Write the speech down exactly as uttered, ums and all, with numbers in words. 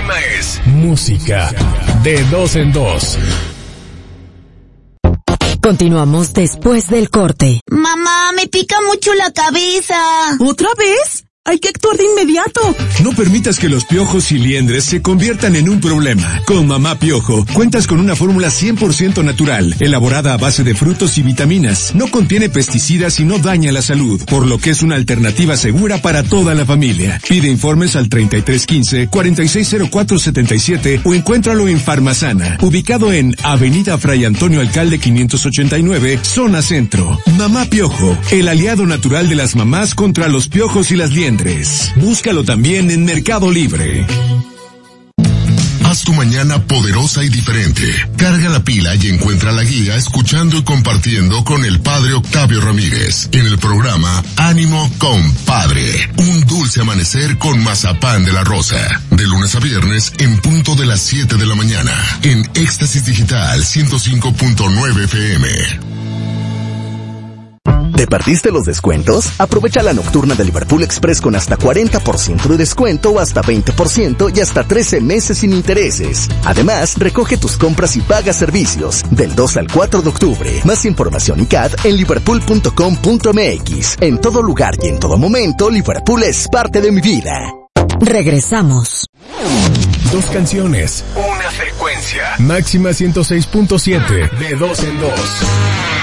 próxima es música de dos en dos. Continuamos después del corte. Mamá, me pica mucho la cabeza. ¿Otra vez? Hay que actuar de inmediato. No permitas que los piojos y liendres se conviertan en un problema. Con Mamá Piojo, cuentas con una fórmula cien por ciento natural, elaborada a base de frutos y vitaminas. No contiene pesticidas y no daña la salud, por lo que es una alternativa segura para toda la familia. Pide informes al treinta y tres quince, cuarenta y seis cero cuatro setenta y siete o encuéntralo en Farmasana, ubicado en Avenida Fray Antonio Alcalde quinientos ochenta y nueve, Zona Centro. Mamá Piojo, el aliado natural de las mamás contra los piojos y las liendres. Búscalo también en Mercado Libre. Haz tu mañana poderosa y diferente. Carga la pila y encuentra la guía escuchando y compartiendo con el Padre Octavio Ramírez en el programa Ánimo Compadre. Un dulce amanecer con mazapán de la Rosa. De lunes a viernes en punto de las siete de la mañana. En Éxtasis Digital ciento cinco punto nueve F M. ¿Te perdiste los descuentos? Aprovecha la nocturna de Liverpool Express con hasta cuarenta por ciento de descuento o hasta veinte por ciento y hasta trece meses sin intereses. Además, recoge tus compras y paga servicios del dos al cuatro de octubre. Más información y C A D en liverpool punto com punto m x. En todo lugar y en todo momento, Liverpool es parte de mi vida. Regresamos. Dos canciones, una frecuencia. Máxima ciento seis punto siete, de dos en dos.